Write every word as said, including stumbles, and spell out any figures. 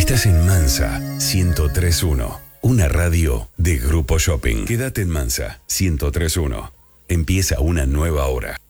Estás en Mansa ciento tres punto uno, una radio de Grupo Shopping. Quédate en Mansa ciento tres punto uno. Empieza una nueva hora.